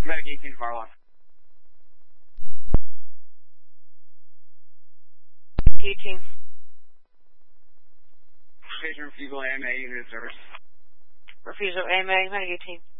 Medic 18 to Farlock. 18. Station refusal AMA unit service. Refusal AMA, Medic 18.